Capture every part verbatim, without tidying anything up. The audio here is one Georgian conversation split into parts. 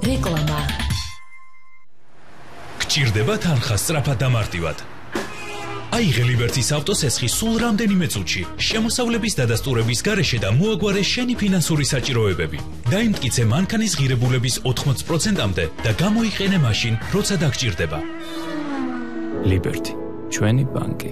რეკლამა. გჭირდება თანხა სწრაფად და მარტივად. აიღე ლიბერტის ავტოსესხი სულ რამდენიმე წუთში, შემოსავლების დადასტურების გარეშე და მოაგვარე შენი ფინანსური საჭიროებები. დაიმტკიცე მანქანის ღირებულების ოთხმოცი პროცენტამდე და გამოიყენე მაშინ, როცა დაგჭირდება. ლიბერტი, ჩვენი ბანკი.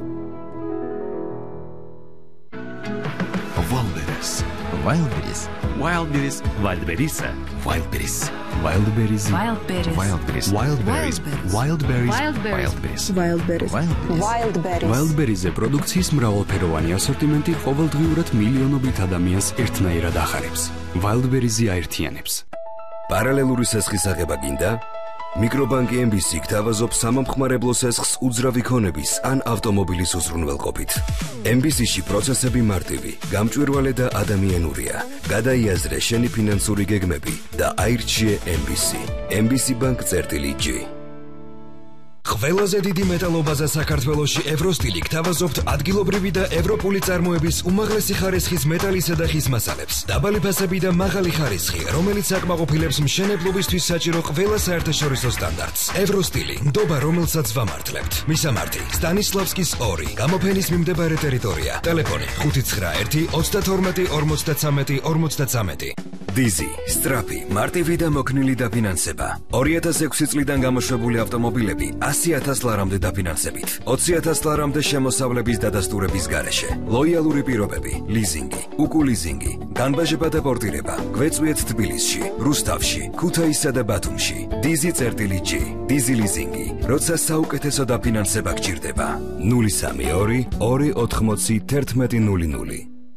Wildberries, Wildberries, Wildberries, Wildberries, Wildberries, Wildberries, Wildberries, Wildberries, Wildberries, Wildberries, Wildberries, Wildberries. Wildberries-ზე პროდუქციის მრავალფეროვანი ასორტიმენტი ყოველდღიურად მილიონობით ადამიანს ერთნაირად ახარებს. Wildberries-ი აერთიანებს. პარალელური სესხის აღება გინდა? მიკრობანკი ემ ბი სი გთავაზობს სამომხმარებლო სესხს უძრავი ქონების ან ავტომობილის უზრუნველყოფით. ემ ბი სი-ში პროცესები მარტივი, გამჭვირვალე და ადამიანურია. გადაიაზრე შენი ფინანსური გეგმები და აირჩიე ემ ბი სი. ემ ბი სი ბანკ წერტილი ჯი. ყველაზე დიდი მეტალობაზა საქართველოში ევროსტილი გთავაზობთ ადგილობრივი და ევროპული წარმოების უმაღლესი ხარისხის მეტალისა და ხის მასალებს. დაბალი ფასები და მაღალი ხარისხი, რომელიც აკმაყოფილებს მშენებლობისთვის საჭირო ყველა საერთაშორისო სტანდარტს. ევროსტილი, ნდობა, რომელსაც ვამართლებთ. მისამართი: სტანისლავსკის ორი, გამოფენის მიმდებარე ტერიტორია. ტელეფონი: ხუთი ცხრა ერთი ოცდათორმეტი ორმოცდათრამეტი ორმოცდათრამეტი. დიზი, სწრაფი, მარტივი და მოქნილი დაფინანსება. ორი ათას ექვსი წლიდან გამოშვებული ავტომობილები ასი ათას ლარამდე დაფინანსებით. ოცი ათას ლარამდე შემოსავლების დადასტურების გარეშე. ლოიალური პირობები, ლიზინგი, უკულიზინგი, განბაჟება და პორტირება. გვეწვიეთ თბილისში, რუსთავში, ქუთაისსა და ბათუმში. დიზი წერტილი ჯი, დიზი ლიზინგი. როცა საუკეთესო დაფინანსება გჭირდება. ნული სამი ორი ორი ოთხმოცი თერთმეტი ნული ნული.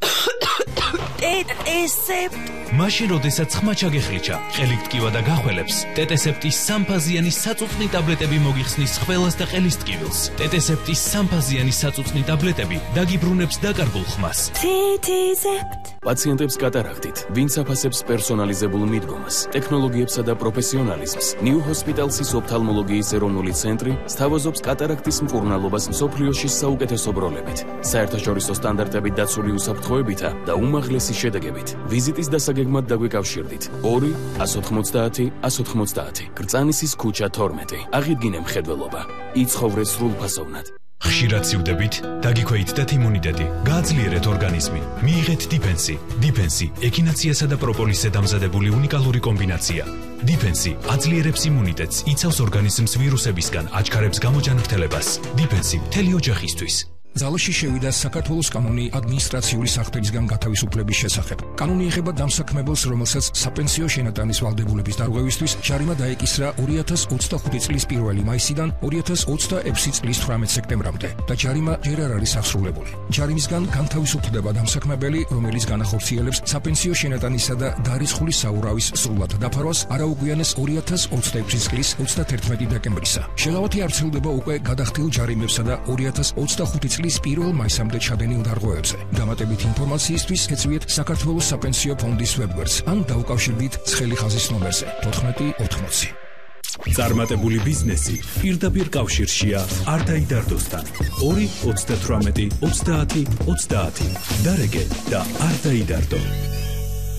ტეტესეპტ მაშინ როდესაც ხმა ჩაგეხლიჩა, ყელი ტკივა და გახველებს, ტეტესეპტის სამფაზიანი საწუწნი ტაბლეტები მოგიხსნის ხველას და ყელის ტკივილს. ტეტესეპტის სამფაზიანი საწუწნი ტაბლეტები დაგიბრუნებს დაკარგულ ხმას. ტეტესეპტ პაციენტებს კატარაქტით, ვინც აფასებს პერსონალიზებულ მიდგომას, ტექნოლოგიებსა და პროფესიონალიზმს, ნიუ ჰოსპიტალსის ოფთალმოლოგიის ეროვნული ცენტრი სთავაზობს კატარაქტის მკურნალობას მსოფლიოში საუკეთესო ბროლებით, საერთაშორისო სტანდარტებით დაცული უსაფრთხოებითა და უმაღლესი შედეგებით. ვიზიტის დასაგეგმად დაგვიკავშირდით. ორი ათას ოცდაათი ათას ოცდაათი. გრწანისის ქუჩა თორმეტი. აღიდგინე მხედველობა. იცხოვრე სრულფასოვნად. ხშირად სივდებით, დაგიქვეითდეთ იმუნიტეტი, გააძლიერეთ ორგანიზმი. მიიღეთ დიფენსი. დიფენსი ექინაციასა და პროპოლისზე დამზადებული უნიკალური კომბინაცია. დიფენსი აძლიერებს იმუნიტეტს, იცავს ორგანიზმს ვირუსებისგან, აჩქარებს გამოჯანმრთელებას. დიფენსი მთელი ოჯახისთვის. ძალაში შევიდა საქართველოს კანონი ადმინისტრაციული საქმისგან გათავისუფლების შესახებ. კანონი ეხება დამსაქმებელს, რომელსაც საპენსიო შენატანის ვალდებულების დარღვევისთვის ჯარიმა დაეკისრა ორი ათას ოცდახუთი წლის პირველი მაისიდან ორი ათას ოცდაექვსი წლის თვრამეტ სექტემბრამდე და ჯარიმა ჯერ არ არის აღსრულებული. ჯარიმისგან განთავისუფლდება დამსაქმებელი, რომელიც განახორციელებს საპენსიო შენატანისა და დარიცხული საურავის სრულად დაფარვას არაუგვიანეს ორი ათას ოცდაექვსი წლის ოცდათერთმეტი დეკემბრისა. შეღავათი არცელდება უკვე გადახდილ ჯარიმებსა და ორი ათას ოცდახუთი წლის პირველ მაისამდე ჩადენილ დარღვევებზე. დამატებით ინფორმაციისთვის ეწვიეთ საქართველოს საპენსიო ფონდის ვებგვერდს ან დაუკავშირდით ცხელი ხაზის ნომერზე თოთხმეტი ოცდაოთხი. წარმატებული ბიზნესი პირდაპირ კავშირშია არ დაიდარდოსთან. ორი ოცდათვრამეტი ოცდაათი ოცდაათი. დარეგე და არ დაიდარდო.